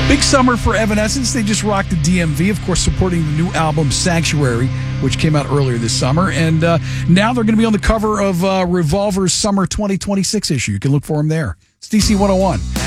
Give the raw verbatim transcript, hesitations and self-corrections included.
Big summer for Evanescence. They just rocked the D M V, of course, supporting the new album Sanctuary, which came out earlier this summer. And uh, now they're going to be on the cover of uh, Revolver's Summer twenty twenty-six issue. You can look for them there. It's D C one oh one.